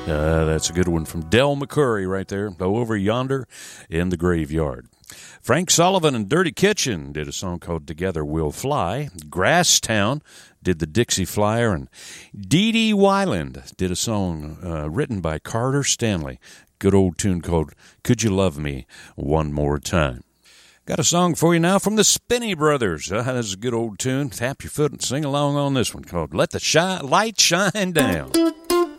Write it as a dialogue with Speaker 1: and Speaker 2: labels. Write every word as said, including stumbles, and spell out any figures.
Speaker 1: Uh, that's a good one from Del McCurry right there, over yonder in the graveyard. Frank Sullivan and Dirty Kitchen did a song called Together We'll Fly. Grasstown did the Dixie Flyer, and Dee Dee Wyland did a song uh, written by Carter Stanley. Good old tune called Could You Love Me One More Time. Got a song for you now from the Spinney Brothers. Uh, this is a good old tune. Tap your foot and sing along on this one called Let the Shi- Light Shine Down.